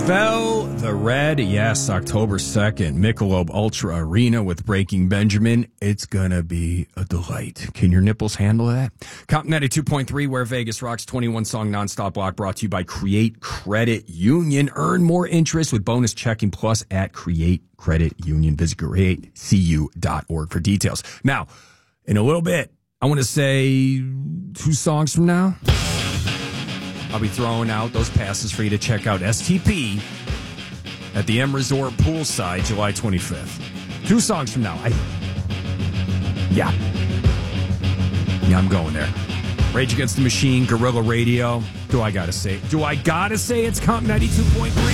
Vel the Red, yes, October 2nd, Michelob Ultra Arena with Breaking Benjamin. It's gonna be a delight. Can your nipples handle that? Comp 92.3, where Vegas rocks, 21-song nonstop block, brought to you by Create Credit Union. Earn more interest with bonus checking plus at Create Credit Union. Visit createcu.org for details. Now, in a little bit, I want to say 2 songs from now, I'll be throwing out those passes for you to check out STP at the M Resort Poolside, July 25th. 2 songs from now. Yeah, I'm going there. Rage Against the Machine, Guerrilla Radio. Do I gotta say it's Comp 92.3?